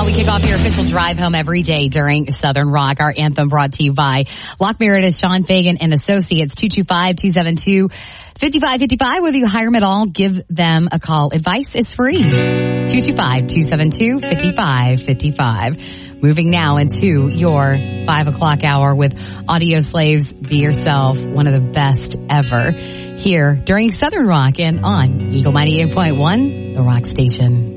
We kick off your official drive home every day during Southern Rock. Our anthem brought to you by Lock Meredith, Sean Fagan and Associates, 225-272-5555. Whether you hire them at all, give them a call. Advice is free. 225-272-5555. Moving now into your 5 o'clock hour with Audio Slaves, Be Yourself, one of the best ever, here during Southern Rock and on Eagle 98.1, the Rock Station.